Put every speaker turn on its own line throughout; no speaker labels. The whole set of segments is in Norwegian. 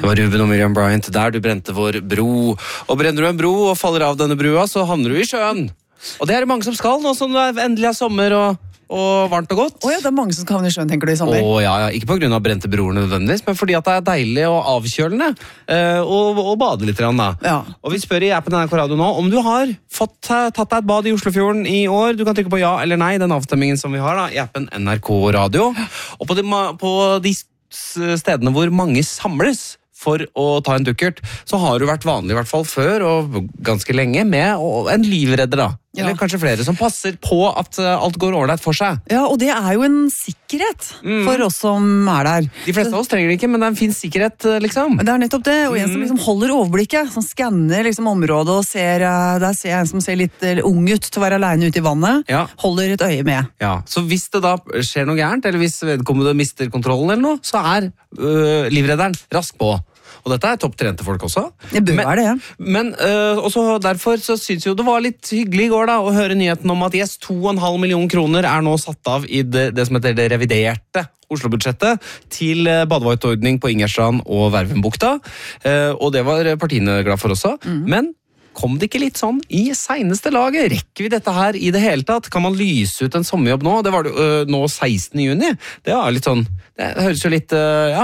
Det var Ruben og Miriam Bryant der du brente vår bro. Og brenner du en bro og faller av denne brua, så havner du i sjøen. Og det det mange som skal, nå som det endelig sommer og varmt og godt.
Ja, det mange som skal havne i sjøen, tenker du, i sommer?
Ja, ikke på grunn av brente broer nødvendigvis, men fordi at det deilig og avkjølende og bade litt da.
Ja.
Og vi spør i appen NRK Radio nå om du har tatt deg et bad i Oslofjorden i år. Du kan trykke på ja eller nei, den avstemmingen som vi har da, i appen NRK Radio. Og på de stedene hvor mange samles for å ta en dukkert, så har det vært vanlig i hvert fall før, og ganske lenge, med en livredder da.
Ja.
Eller kanskje flere som passer på at alt går ordentlig for seg.
Ja, og det jo en sikkerhet for oss som der.
De fleste av oss trenger det ikke, men det en fin sikkerhet, liksom.
Det nettopp det, og en som liksom holder overblikket, som skanner liksom området og der ser jeg en som ser litt ung ut til å være alene ute i vannet, holder et øye med. Ja, så hvis det da skjer noe gærent, eller hvis vedkommende mister kontrollen eller noe, så livredderen raskt på. Og dette topptrente folk også. Det bør det, ja.
Men også derfor så synes jeg jo det var litt hyggelig i går da, å høre nyheten om at 2,5 millioner kroner nå satt av i det som heter det reviderte Oslo-budsjettet til badevaktordning på Ingerstrand og Vervenbukta. Og det var partiene glad for også. Men kom det ikke litt sånn i seneste laget? Rekker vi dette her i det hele tatt? Kan man lyse ut en sommerjobb nå? Det var det nå 16. juni. Det litt sånn, det høres jo litt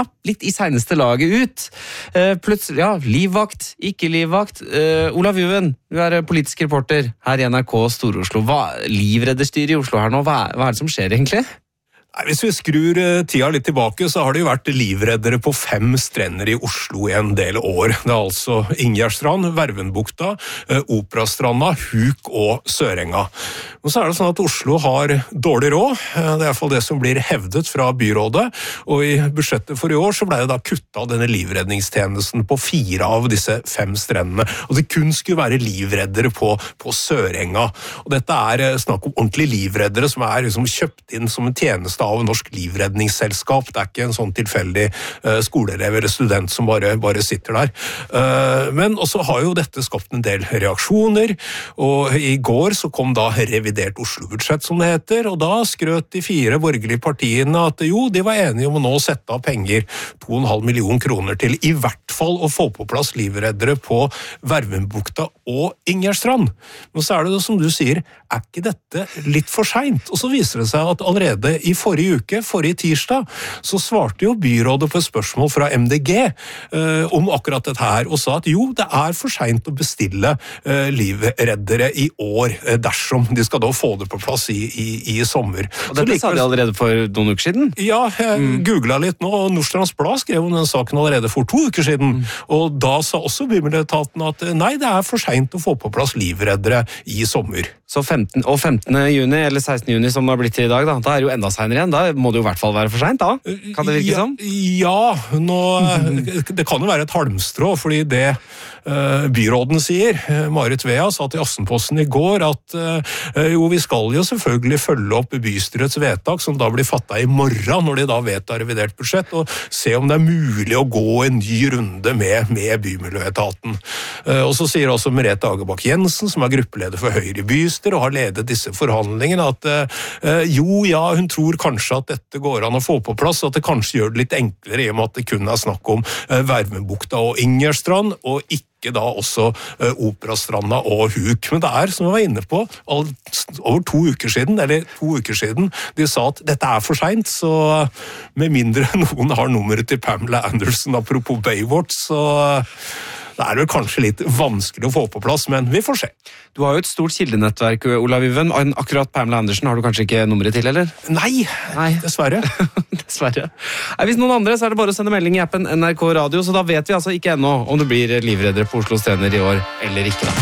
i seneste laget ut. Plutselig, livvakt, ikke livvakt. Olav Juven, du politisk reporter her i NRK Stor-Oslo. Livredderstyret i Oslo her nå, hva det som skjer egentlig?
Hvis vi skrur tida litt tilbake, så har det jo vært livreddere på 5 strender i Oslo i en del år. Det altså Ingerstrand, Vervenbukta, Operastranda, Huk og Sørenga. Og så det sånn at Oslo har dårlig råd, det i hvert fall det som blir hevdet fra byrådet, og i budsjettet for i år så ble det da kuttet av denne livredningstjenesten på 4 av disse 5 strendene, og det kun skulle være livreddere på Sørenga. Og dette snakk om ordentlige livreddere som liksom kjøpt inn som en tjeneste av Norsk Livredningsselskap. Det ikke en sånn tilfeldig skoleelev eller student som bare sitter der. Men også har jo dette skapt en del reaksjoner, og i går så kom da revidert Oslo-budsjett, som det heter, og da skrøt de 4 borgerlige partiene at jo, de var enige om å nå sette av penger 2,5 millioner kroner til i hvert fall å få på plass livreddere på Vervenbukta og Ingerstrand. Men så det jo som du sier, ikke dette litt for sent? Og så viser det seg at allerede i forrige tirsdag, så svarte jo byrådet på et spørsmål fra MDG om akkurat dette her, og sa at jo, det for sent å bestille livreddere i år, dersom de skal da få det på plass i sommer.
Og dette sa de allerede for noen uker siden?
Ja, jeg googlet litt nå, og Nordstrands Blad skrev om den saken allerede for 2 uker siden, og da sa også bymiljøetaten at nei, det for sent å få på plass livreddere i sommer.
Så 15. juni, eller 16. juni som det har blitt i dag, da jo enda senere igjen. Da må det jo i hvert fall være for sent, da? Kan det virke som?
Ja, det kan jo være et halmstrå, fordi det byråden sier, Marit Vea sa til Aftenposten i går at jo, vi skal jo selvfølgelig følge opp bystyrets vedtak, som da blir fattet i morgen, når de da vedtar revidert budsjett, og se om det mulig å gå en ny runde med bymiljøetaten. Og så sier også Merete Agerbakk Jensen, som gruppeleder for Høyre i bystyret, og har ledet disse forhandlingene, at hun tror kanskje at dette går an å få på plass, at det kanskje gjør det litt enklere, i og med at det kun snakk om Vervenbukta og Ingerstrand, og ikke da også Operastranda og Huk. Men det som jeg var inne på, over 2 uker siden, de sa at dette for sent, så med mindre noen har nummeret til Pamela Anderson, apropos Baywatch, så det vel kanskje litt vanskelig å få på plass, men vi får se.
Du har jo et stort kildenettverk, Olav Juven. Akkurat Pamela Andersen har du kanskje ikke nummeret til, eller?
Nei, dessverre.
Dessverre. Hvis noen andre, så det bare å sende melding i appen NRK Radio, så da vet vi altså ikke ennå om det blir livreddere på Oslo Strender i år, eller ikke da.